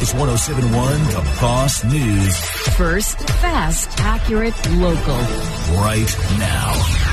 is 107.1 The Boss News. First, fast, accurate, local. Right now.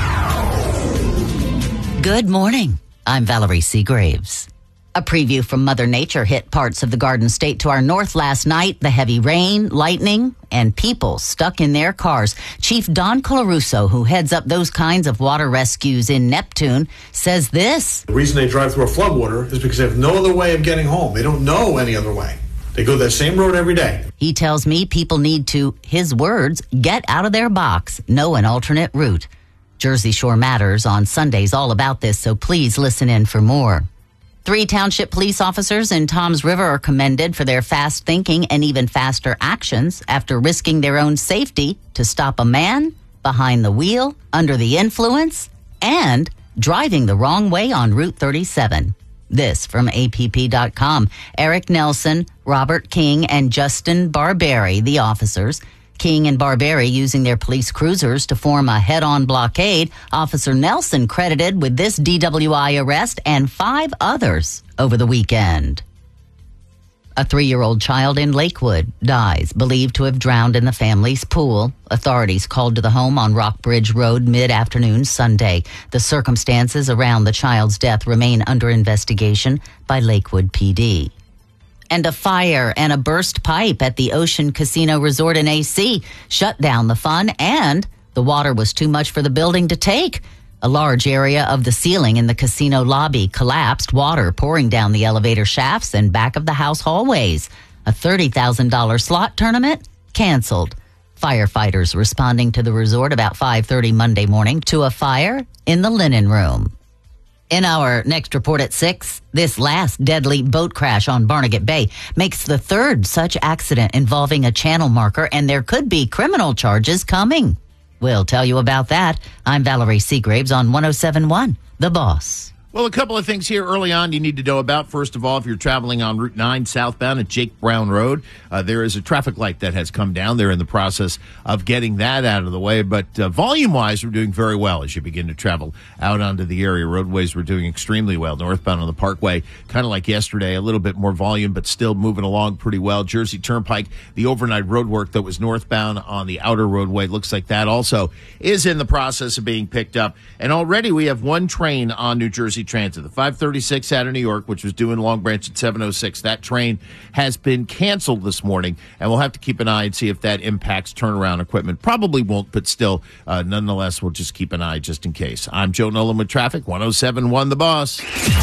Good morning. I'm Valerie Seagraves. A preview from Mother Nature hit parts of the Garden State to our north last night. The heavy rain, lightning, and people stuck in their cars. Chief Don Colarusso, who heads up those kinds of water rescues in Neptune, says this. The reason they drive through a floodwater is because they have no other way of getting home. They don't know any other way. They go that same road every day. He tells me people need to, his words, get out of their box, know an alternate route. Jersey Shore Matters on Sundays all about this, so please listen in for more. 3 township police officers in Toms River are commended for their fast thinking and even faster actions after risking their own safety to stop a man behind the wheel, under the influence, and driving the wrong way on Route 37. This from APP.com. Eric Nelson, Robert King, and Justin Barberi, the officers. King and Barberi using their police cruisers to form a head-on blockade. Officer Nelson credited with this DWI arrest and 5 others over the weekend. A 3-year-old child in Lakewood dies, believed to have drowned in the family's pool. Authorities called to the home on Rockbridge Road mid-afternoon Sunday. The circumstances around the child's death remain under investigation by Lakewood PD. And a fire and a burst pipe at the Ocean Casino Resort in AC shut down the fun, and the water was too much for the building to take. A large area of the ceiling in the casino lobby collapsed, water pouring down the elevator shafts and back of the house hallways. A $30,000 slot tournament canceled. Firefighters responding to the resort about 5:30 Monday morning to a fire in the linen room. In our next report at 6, this last deadly boat crash on Barnegat Bay makes the 3rd such accident involving a channel marker, and there could be criminal charges coming. We'll tell you about that. I'm Valerie Seagraves on 107.1 The Boss. Well, a couple of things here early on you need to know about. First of all, if you're traveling on Route 9 southbound at Jake Brown Road, there is a traffic light that has come down. They're in the process of getting that out of the way. But volume-wise, we're doing very well as you begin to travel out onto the area. Roadways, we're doing extremely well. Northbound on the Parkway, kind of like yesterday, a little bit more volume, but still moving along pretty well. Jersey Turnpike, the overnight road work that was northbound on the outer roadway, looks like that also is in the process of being picked up. And already we have one train on New Jersey Transit, the 536 out of New York, which was due in Long Branch at 7:06. That train has been canceled this morning, and we'll have to keep an eye and see if that impacts turnaround equipment. Probably won't, but still, nonetheless, we'll just keep an eye just in case. I'm Joe Nolan with traffic, 107.1 The Boss.